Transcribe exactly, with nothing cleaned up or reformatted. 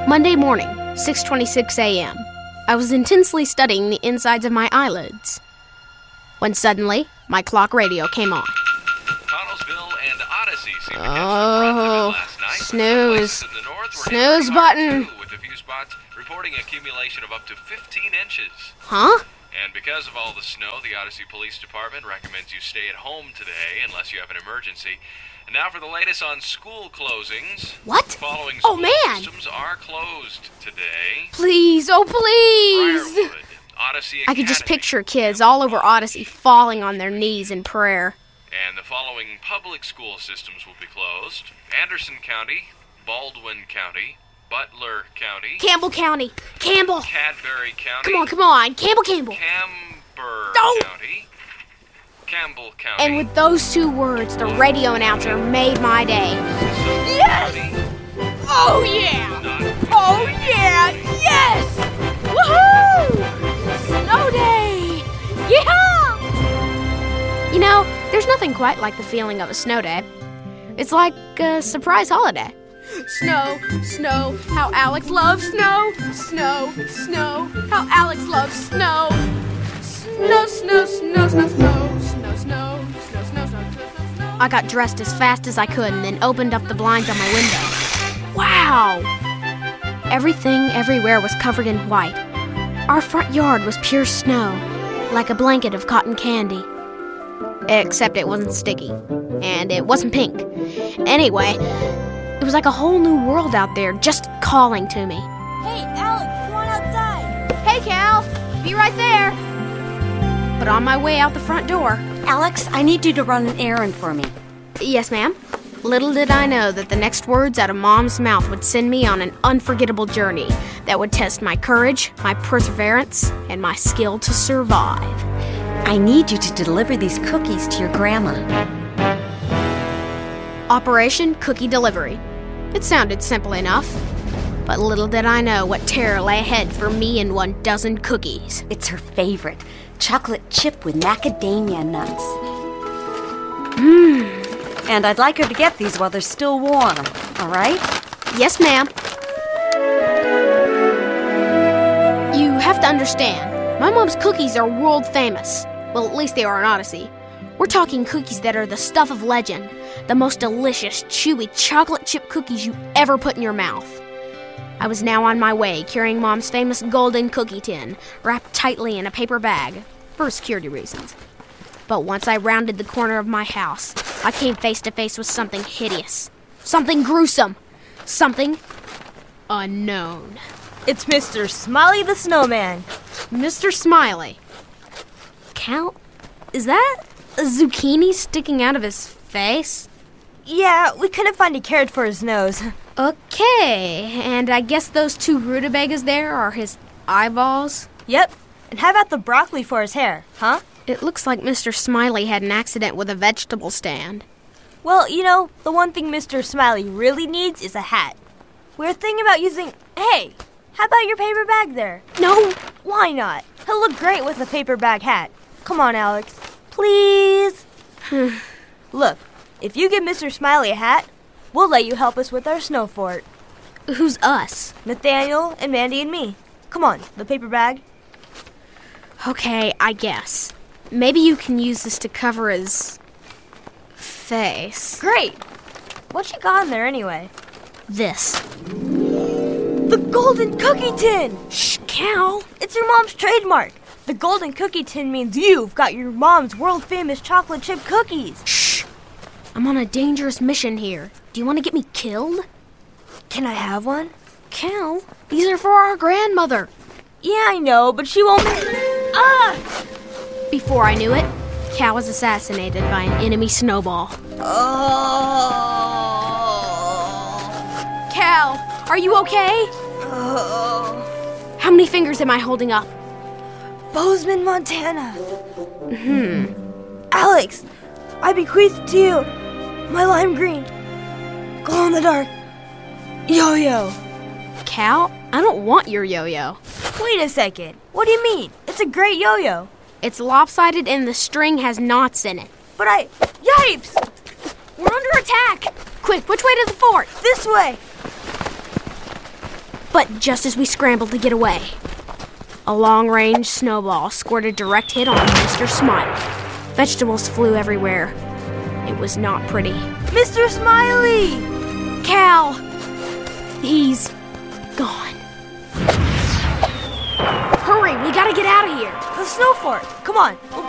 Monday morning, six twenty-six a.m. I was intensely studying the insides of my eyelids when suddenly my clock radio came on. Connellsville and Odyssey seem to Oh, last night. snooze. In the north were Snooze hitting button. too, with a few spots reporting accumulation of up to fifteen inches. Huh? And because of all the snow, the Odyssey Police Department recommends you stay at home today unless you have an emergency. And now for the latest on school closings. What? Following Oh, school man. systems are closed today. Please, oh please. Briarwood, Odyssey I could just Academy, picture kids all over Odyssey falling on their knees in prayer. And the following public school systems will be closed. Anderson County, Baldwin County, Butler County, Campbell County. Campbell. Cadbury County, Come on, come on. Campbell, Campbell. Camber No. County, Campbell County, And with those two words, the radio announcer made my day. Yes! Oh, yeah! Oh, yeah! Yes! Woohoo! Snow day! Yeah! You know, there's nothing quite like the feeling of a snow day. It's like a surprise holiday. Snow, snow, how Alex loves snow. Snow, snow, how Alex loves snow. Snow, snow, snow, snow, snow, snow, snow, snow, snow, snow, snow, snow. I got dressed as fast as I could and then opened up the blinds on my window. Wow! Everything everywhere was covered in white. Our front yard was pure snow, like a blanket of cotton candy. Except it wasn't sticky, and it wasn't pink. Anyway, it was like a whole new world out there just calling to me. Hey, Alex, come on outside. Hey, Cal, be right there. But on my way out the front door... Alex, I need you to run an errand for me. Yes, ma'am. Little did I know that the next words out of Mom's mouth would send me on an unforgettable journey that would test my courage, my perseverance, and my skill to survive. I need you to deliver these cookies to your grandma. Operation Cookie Delivery. It sounded simple enough, but little did I know what terror lay ahead for me and one dozen cookies. It's her favorite, chocolate chip with macadamia nuts. Mmm. And I'd like her to get these while they're still warm, all right? Yes, ma'am. You have to understand, my mom's cookies are world famous. Well, at least they are in Odyssey. We're talking cookies that are the stuff of legend, the most delicious, chewy chocolate chip cookies you ever put in your mouth. I was now on my way, carrying Mom's famous golden cookie tin, wrapped tightly in a paper bag, for security reasons. But once I rounded the corner of my house, I came face to face with something hideous, something gruesome, something unknown. It's Mister Smiley the Snowman. Mister Smiley. Cal, is that a zucchini sticking out of his face? Yeah, we couldn't find a carrot for his nose. Okay, and I guess those two rutabagas there are his eyeballs? Yep. And how about the broccoli for his hair, huh? It looks like Mister Smiley had an accident with a vegetable stand. Well, you know, the one thing Mister Smiley really needs is a hat. We were thinking about using... Hey, how about your paper bag there? No! Why not? He'll look great with a paper bag hat. Come on, Alex. Please? Look, if you give Mister Smiley a hat, we'll let you help us with our snow fort. Who's us? Nathaniel and Mandy and me. Come on, the paper bag. Okay, I guess. Maybe you can use this to cover his... face. Great! What you got in there anyway? This. The golden cookie tin! Shh, Cal! It's your mom's trademark. The golden cookie tin means you've got your mom's world-famous chocolate chip cookies. Shh! I'm on a dangerous mission here. Do you want to get me killed? Can I have one? Cal, these are for our grandmother. Yeah, I know, but she won't... Ah! Before I knew it, Cal was assassinated by an enemy snowball. Oh. Cal, are you okay? Oh. How many fingers am I holding up? Bozeman, Montana. Hmm. Alex, I bequeath to you my lime green, glow-in-the-dark yo-yo. Cal, I don't want your yo-yo. Wait a second. What do you mean? It's a great yo-yo. It's lopsided and the string has knots in it. But I... Yipes! We're under attack! Quick, which way to the fort? This way! But just as we scrambled to get away, a long-range snowball scored a direct hit on Mister Smiley. Vegetables flew everywhere. It was not pretty. Mister Smiley! Cal! He's gone. Hurry, we gotta get out of here. The snow fort. Come on. We'll